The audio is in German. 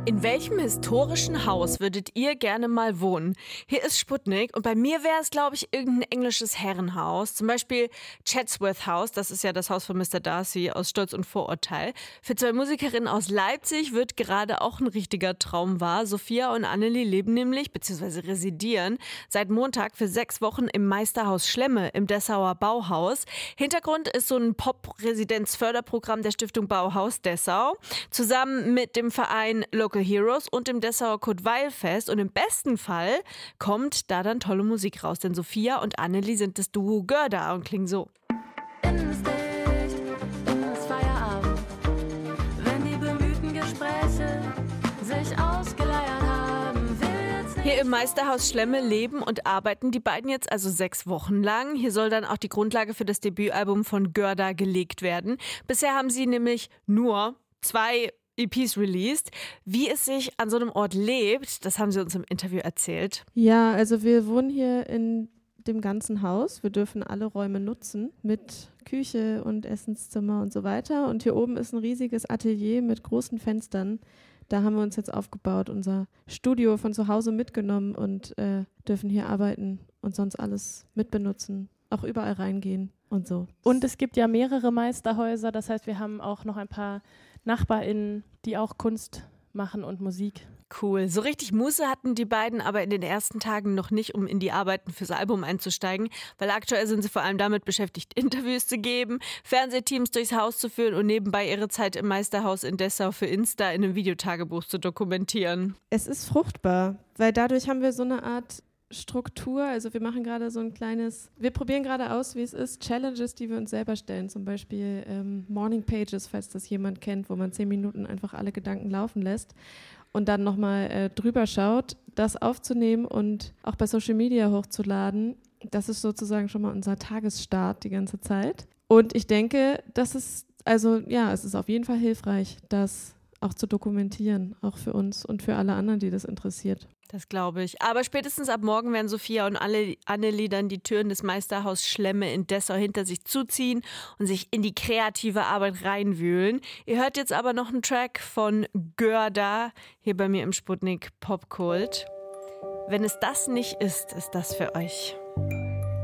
In welchem historischen Haus würdet ihr gerne mal wohnen? Hier ist Sputnik und bei mir wäre es, glaube ich, irgendein englisches Herrenhaus. Zum Beispiel Chatsworth House, das ist ja das Haus von Mr. Darcy aus Stolz und Vorurteil. Für zwei Musikerinnen aus Leipzig wird gerade auch ein richtiger Traum wahr. Sophia und Annelie leben nämlich, beziehungsweise residieren, seit Montag für 6 Wochen im Meisterhaus Schlemme im Dessauer Bauhaus. Hintergrund ist so ein Pop-Residenz-Förderprogramm der Stiftung Bauhaus Dessau, zusammen mit dem Verein Local Heroes und dem Dessauer Kurt-Weil-Fest. Und im besten Fall kommt da dann tolle Musik raus, denn Sophia und Annelie sind das Duo Görda und klingen so. Innen ist dicht, innen ist Feierabend, wenn die bemühten Gespräche sich ausgeleiert haben, will jetzt nicht. Hier im Meisterhaus Schlemme leben und arbeiten die beiden jetzt also 6 Wochen lang. Hier soll dann auch die Grundlage für das Debütalbum von Görda gelegt werden. Bisher haben sie nämlich nur 2 EPs released. Wie es sich an so einem Ort lebt, das haben sie uns im Interview erzählt. Ja, also wir wohnen hier in dem ganzen Haus. Wir dürfen alle Räume nutzen mit Küche und Essenszimmer und so weiter. Und hier oben ist ein riesiges Atelier mit großen Fenstern. Da haben wir uns jetzt aufgebaut, unser Studio von zu Hause mitgenommen und dürfen hier arbeiten und sonst alles mitbenutzen, auch überall reingehen und so. Und es gibt ja mehrere Meisterhäuser, das heißt, wir haben auch noch ein paar NachbarInnen, die auch Kunst machen und Musik. Cool. So richtig Muße hatten die beiden aber in den ersten Tagen noch nicht, um in die Arbeiten fürs Album einzusteigen, weil aktuell sind sie vor allem damit beschäftigt, Interviews zu geben, Fernsehteams durchs Haus zu führen und nebenbei ihre Zeit im Meisterhaus in Dessau für Insta in einem Videotagebuch zu dokumentieren. Es ist fruchtbar, weil dadurch haben wir so eine Art Struktur, also wir machen gerade so ein kleines, wir probieren gerade aus, wie es ist, Challenges, die wir uns selber stellen, zum Beispiel Morning Pages, falls das jemand kennt, wo man 10 Minuten einfach alle Gedanken laufen lässt und dann nochmal drüber schaut, das aufzunehmen und auch bei Social Media hochzuladen. Das ist sozusagen schon mal unser Tagesstart die ganze Zeit. Und ich denke, das ist, also ja, es ist auf jeden Fall hilfreich, das auch zu dokumentieren, auch für uns und für alle anderen, die das interessiert. Das glaube ich. Aber spätestens ab morgen werden Sophia und Annelie dann die Türen des Meisterhaus Schlemme in Dessau hinter sich zuziehen und sich in die kreative Arbeit reinwühlen. Ihr hört jetzt aber noch einen Track von Görda hier bei mir im Sputnik Popkult. Wenn es das nicht ist, ist das für euch.